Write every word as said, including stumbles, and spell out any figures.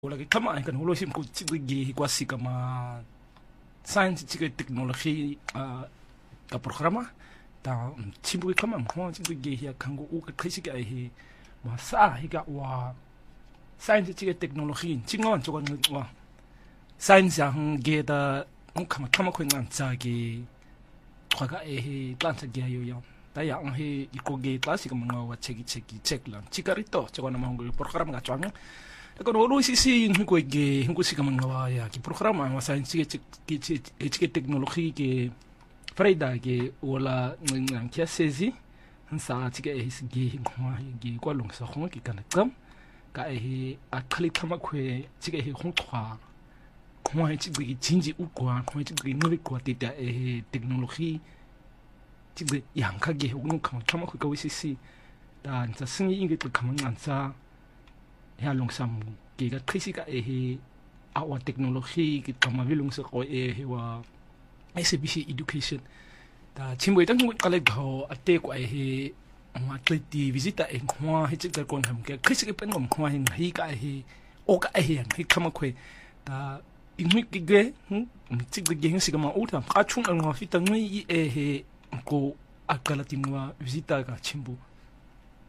Wala ke kama kan hulo sim ko tsigi kwasi kama science tsigi teknologi a ka programa ta chimbu kama mo tsigi ya kango u ka khisi ka hi ma sa hi ka wa science tsigi teknologi chingon chokan wa science yang ge da on kama kama ko ngan tsa ge kwa ka e planta ge yo yo ta ya on he iko ge klasi kama wa cheki cheki check lang chikarito chokan ma ngol programa ga chwang Kon olo sisi hinko ge hinko sika mangawa ya ki programa wa science ke ke ke teknologi ke freida ke wala ngang kya sezi nsa tike e ge ngwa ge kwa long sa khong ke kana tsam ka e a khali khama khwe tike he khong khwa khwa e tike jinji u kwa khwa tike ngri kwa tita e teknologi tike yang ka ge ngong khama khama khwe ka wisisi da nsa singi inge khama ngansa ya long sam ke ga khisika e he awa teknologi ke tama vilung se ko e he wa S B C education ta chimbo itang kale go ate ko e he ma tleti visita e khwa he chik kon ham ke khisike pen ngom khwa hin hi ka he o ka e he hi khama khwe ta inwi ke ge chik ge hin sika ma uta ka chung ang ma fita ngui e he ko akala timwa visita ka chimbo